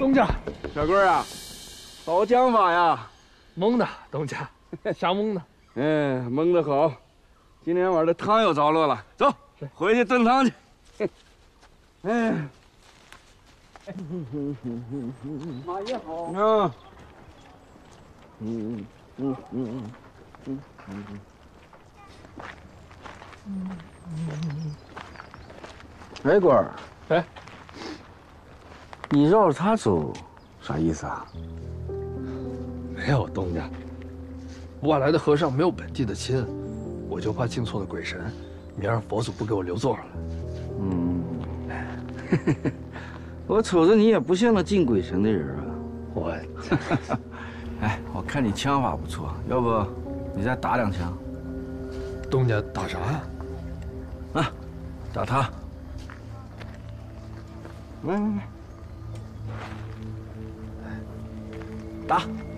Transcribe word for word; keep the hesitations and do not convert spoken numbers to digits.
东家， 小棍儿啊，好讲法呀！ 蒙的，东家，瞎蒙的。 嗯，蒙得好。今天晚上的汤又着落了，走，回去炖汤去。哎，马爷好。啊。嗯嗯嗯嗯嗯嗯。哎，官儿。 哎。 你绕着他走，啥意思啊？ 没有，东家，外来的和尚没有本地的亲，我就怕敬错了鬼神，明儿佛祖不给我留座了。 嗯，我瞅着你也不像那敬鬼神的人啊。 我， 哎，我看你枪法不错，要不你再打两枪？ 东家打啥呀？ 啊，打他！来来来。打！